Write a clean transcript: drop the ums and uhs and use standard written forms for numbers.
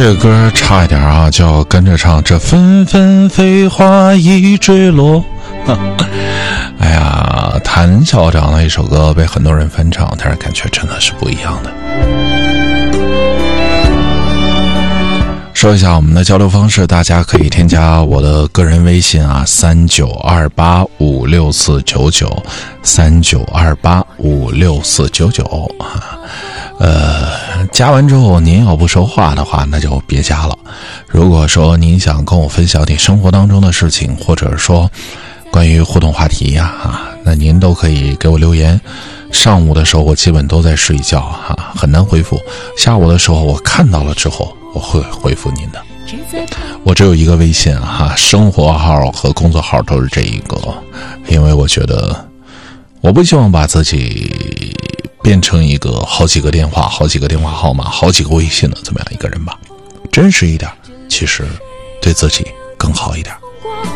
这个歌差一点啊，就要跟着唱这纷纷飞花已坠落。哎呀，谭校长的一首歌被很多人翻唱，但是感觉真的是不一样的。说一下我们的交流方式，大家可以添加我的个人微信啊，392856499392856499啊。加完之后您要不说话的话，那就别加了。如果说您想跟我分享你生活当中的事情，或者说关于互动话题呀那您都可以给我留言。上午的时候我基本都在睡觉很难回复。下午的时候我看到了之后我会回复您的。我只有一个微信生活号和工作号都是这一个，因为我觉得我不希望把自己变成一个好几个电话、好几个电话号码、好几个微信的这么样一个人吧。真实一点，其实对自己更好一点。